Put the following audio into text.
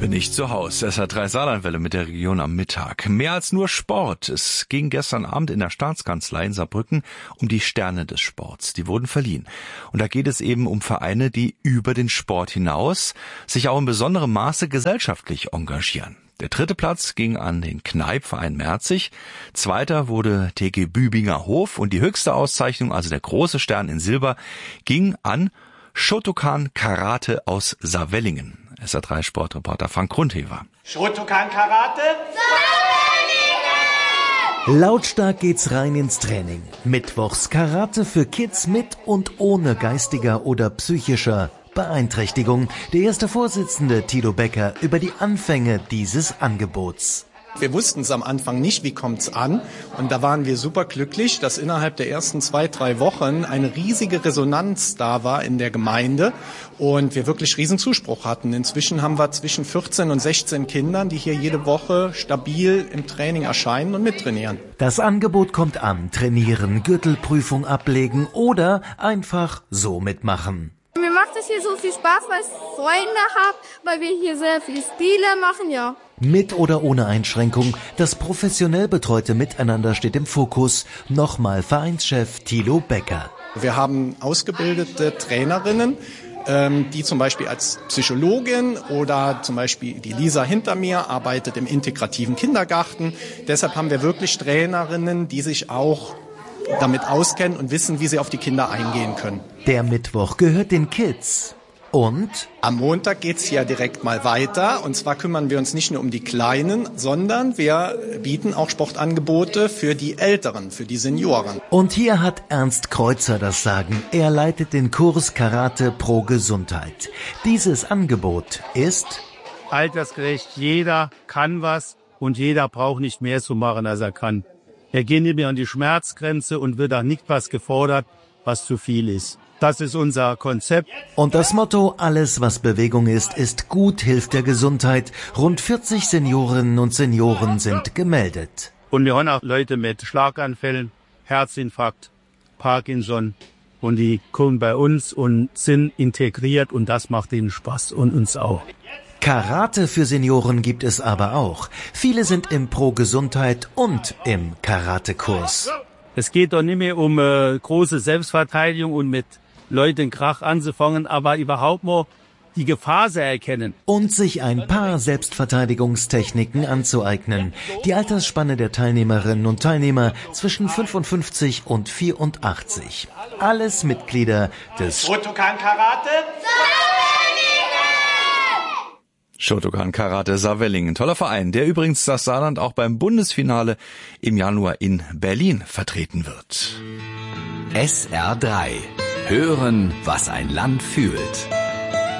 Bleibe nicht zu Hause. Es hat 3 Saarlandwelle mit der Region am Mittag. Mehr als nur Sport. Es ging gestern Abend in der Staatskanzlei in Saarbrücken um die Sterne des Sports. Die wurden verliehen. Und da geht es eben um Vereine, die über den Sport hinaus sich auch in besonderem Maße gesellschaftlich engagieren. Der 3. Platz ging an den Kneippverein Merzig. 2. wurde TG Bübinger Hof. Und die höchste Auszeichnung, also der große Stern in Silber, ging an Shotokan Karate aus Saarwellingen. SA3 Sportreporter Frank Grundhever. Shotokan Karate? Saarwellingen! Lautstark geht's rein ins Training. Mittwochs Karate für Kids mit und ohne geistiger oder psychischer Beeinträchtigung. Der erste Vorsitzende Thilo Becker über die Anfänge dieses Angebots. Wir wussten es am Anfang nicht, wie kommt's an. Und da waren wir super glücklich, dass innerhalb der ersten 2-3 Wochen eine riesige Resonanz da war in der Gemeinde und wir wirklich riesen Zuspruch hatten. Inzwischen haben wir zwischen 14 und 16 Kindern, die hier jede Woche stabil im Training erscheinen und mittrainieren. Das Angebot kommt an. Trainieren, Gürtelprüfung ablegen oder einfach so mitmachen. Mir macht es hier so viel Spaß, weil ich Freunde habe, weil wir hier sehr viele Spiele machen, ja. Mit oder ohne Einschränkung, das professionell betreute Miteinander steht im Fokus. Nochmal Vereinschef Thilo Becker. Wir haben ausgebildete Trainerinnen, die zum Beispiel als Psychologin oder zum Beispiel die Lisa hinter mir arbeitet im integrativen Kindergarten. Deshalb haben wir wirklich Trainerinnen, die sich auch damit auskennen und wissen, wie sie auf die Kinder eingehen können. Der Mittwoch gehört den Kids. Und am Montag geht's hier direkt mal weiter. Und zwar kümmern wir uns nicht nur um die Kleinen, sondern wir bieten auch Sportangebote für die Älteren, für die Senioren. Und hier hat Ernst Kreuzer das Sagen. Er leitet den Kurs Karate pro Gesundheit. Dieses Angebot ist altersgerecht. Jeder kann was und jeder braucht nicht mehr zu machen, als er kann. Er geht nicht mehr an die Schmerzgrenze und wird auch nicht was gefordert, was zu viel ist. Das ist unser Konzept. Und das Motto, alles was Bewegung ist gut, hilft der Gesundheit. Rund 40 Seniorinnen und Senioren sind gemeldet. Und wir haben auch Leute mit Schlaganfällen, Herzinfarkt, Parkinson. Und die kommen bei uns und sind integriert und das macht ihnen Spaß und uns auch. Karate für Senioren gibt es aber auch. Viele sind im Pro-Gesundheit und im Karatekurs. Es geht doch nicht mehr um große Selbstverteidigung und mit Leuten Krach anzufangen, aber überhaupt mal die Gefahr zu erkennen. Und sich ein paar Selbstverteidigungstechniken anzueignen. Die Altersspanne der Teilnehmerinnen und Teilnehmer zwischen 55 und 84. Alles Mitglieder des Shotokan Karate? Shotokan Karate Saarwellingen. Toller Verein, der übrigens das Saarland auch beim Bundesfinale im Januar in Berlin vertreten wird. SR3. Hören, was ein Land fühlt.